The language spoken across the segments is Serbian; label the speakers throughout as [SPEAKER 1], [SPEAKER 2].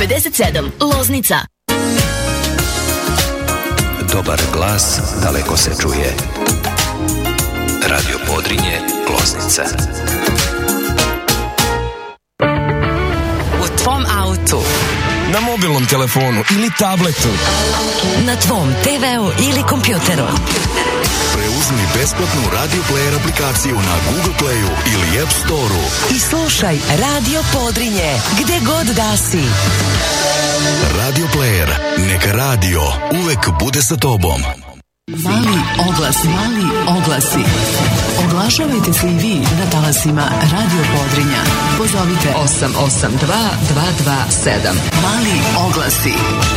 [SPEAKER 1] 57 Loznica.
[SPEAKER 2] Dobar glas daleko se čuje. Radio Podrinje, Loznica.
[SPEAKER 1] U tvom autu,
[SPEAKER 3] na mobilnom telefonu ili tabletu,
[SPEAKER 1] na tvom TV-u ili kompjuteru.
[SPEAKER 3] Preuzmi besplatnu Radio Player aplikaciju na Google Playu ili App Storeu
[SPEAKER 1] I slušaj Radio Podrinje gde god da si.
[SPEAKER 3] Radio Player, neka radio uvek bude sa tobom.
[SPEAKER 4] Mali oglasi. Oglašavajte se i vi na talasima Radio Podrinja. Pozovite
[SPEAKER 1] 882 227.
[SPEAKER 4] Mali oglasi.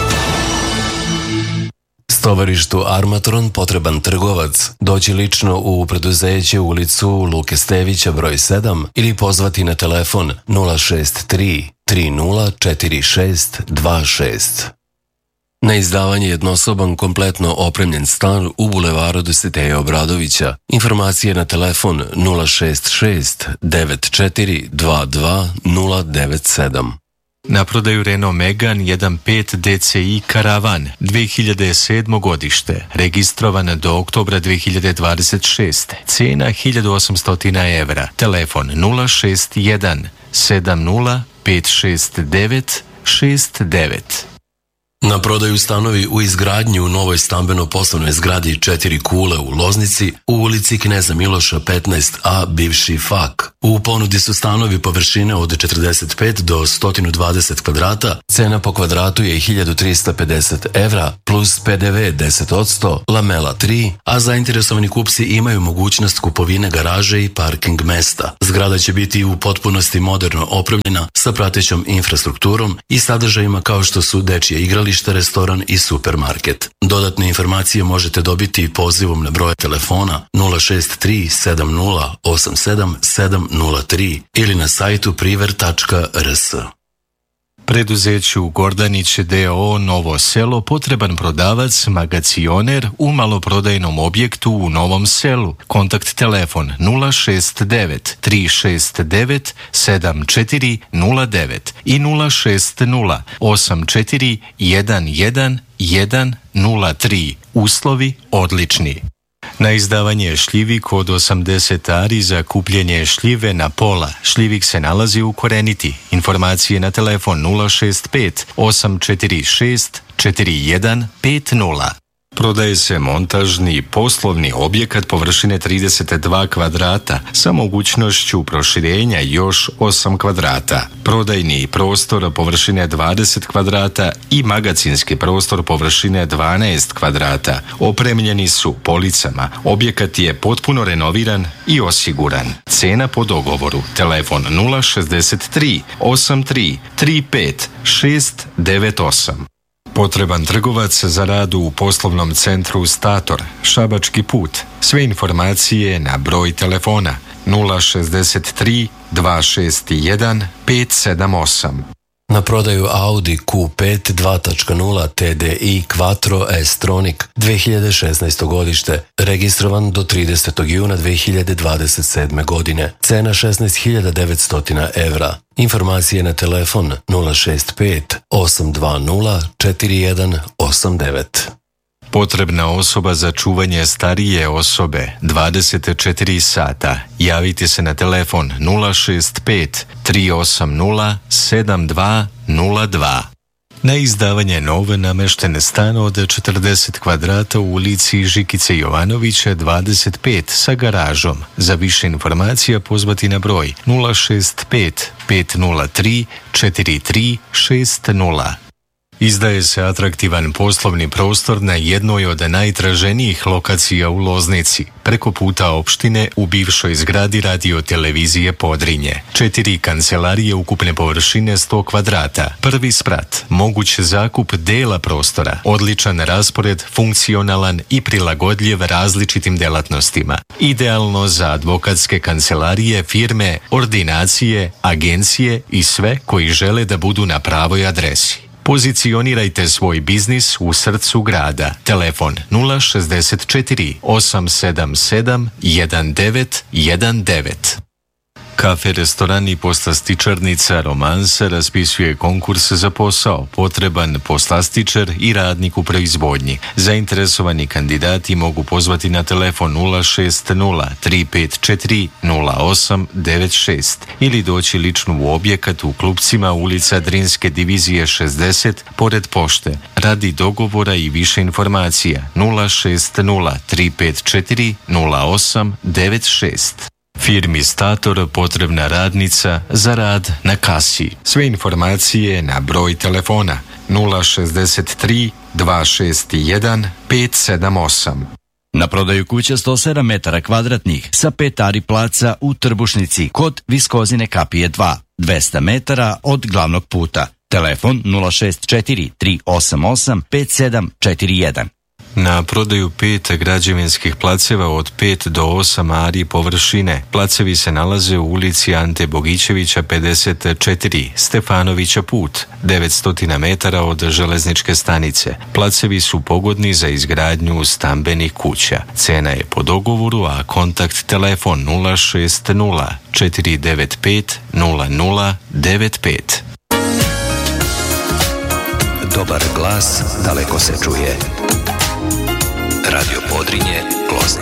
[SPEAKER 5] Tovarištu Armatron potreban trgovac, doći lično u preduzeće u ulicu Luke Stevića broj 7 ili pozvati na telefon 063 3046 26. Na izdavanje jednosoban kompletno opremljen stan u bulevaru Dositeja Obradovića. Informacije na telefon 066 9422 097.
[SPEAKER 6] Na prodaju Renault Megane 1.5 DCI Karavan 2007. godište, registrovan do oktobra 2026. Cena 1800 evra. Telefon 061 70 569 69.
[SPEAKER 5] Na prodaju stanovi u izgradnji u novoj stambeno-poslovnoj zgradi 4 kule u Loznici u ulici Kneza Miloša 15A, bivši FAK. U ponudi su stanovi površine od 45 do 120 kvadrata, cena po kvadratu je 1350 evra plus PDV 10%, lamela 3, a zainteresovani kupci imaju mogućnost kupovine garaže i parking mesta. Zgrada će biti u potpunosti moderno opremljena sa pratećom infrastrukturom i sadržajima kao što su dečje igralište, restoran i supermarket. Dodatne informacije možete dobiti pozivom na broj telefona 063 70 87 703 ili na sajtu priver.rs.
[SPEAKER 6] Preduzeću Gordanić d.o.o. Novo selo potreban prodavac, magacioner u maloprodajnom objektu u Novom selu. Kontakt telefon 069 369 7409 i 060 84 11 103. Uslovi odlični. Na izdavanje šljivik od 80 ari za kupljenje šljive na pola. Šljivik se nalazi u Koreniti. Informacije na telefon 065 846 4150. Prodaje se montažni poslovni objekat površine 32 kvadrata sa mogućnošću proširenja još 8 kvadrata. Prodajni prostor površine 20 kvadrata i magacinski prostor površine 12 kvadrata. Opremljeni su policama. Objekat je potpuno renoviran i osiguran. Cena po dogovoru. Telefon 063 83 35 698. Potreban trgovac za rad u poslovnom centru Stator, Šabački put. Sve informacije na broj telefona 063 261 578.
[SPEAKER 5] Na prodaju Audi Q5 2.0 TDI Quattro S-Tronic 2016. godište, registrovan do 30. juna 2027. godine. Cena 16.900 evra. Informacije na telefon 065 820 4189.
[SPEAKER 6] Potrebna osoba za čuvanje starije osobe 24 sata. Javite se na telefon 065 380 7202. Na izdavanje nove nameštene stan od 40 kvadrata u ulici Žikice Jovanovića 25 sa garažom. Za više informacija pozvati na broj 065 503 4360. Izdaje se atraktivan poslovni prostor na jednoj od najtraženijih lokacija u Loznici, preko puta opštine u bivšoj zgradi Radio televizije Podrinje. 4 kancelarije ukupne površine 100 kvadrata, prvi sprat, moguć zakup dela prostora, odličan raspored, funkcionalan i prilagodljiv različitim delatnostima. Idealno za advokatske kancelarije, firme, ordinacije, agencije i sve koji žele da budu na pravoj adresi. Pozicionirajte svoj biznis u srcu grada. Telefon 064 877 1919. Kafe, restoran i poslastičarnica Romansa raspisuje konkurs za posao, potreban poslastičar i radnik u proizvodnji. Zainteresovani kandidati mogu pozvati na telefon 060 354 0896 ili doći lično u objekat u Klupcima, ulica Drinske divizije 60, pored pošte. Radi dogovora i više informacija 060 354 0896. Firmi Stator potrebna radnica za rad na kasi. Sve informacije na broj telefona 063 261 578.
[SPEAKER 7] Na prodaju kuća 107 metara kvadratnih sa 5 ari placa u Trbušnici kod Viskozine kapije 2, 200 metara od glavnog puta. Telefon 064 388 5741.
[SPEAKER 6] Na prodaju 5 građevinskih placeva od 5 do 8 ari površine. Placevi se nalaze u ulici Ante Bogićevića 54, Stefanovića put, 900 metara od železničke stanice. Placevi su pogodni za izgradnju stambenih kuća. Cena je po dogovoru, a kontakt telefon 060 495 0095.
[SPEAKER 2] Dobar glas daleko se čuje. Radio Podrinje, Loznica.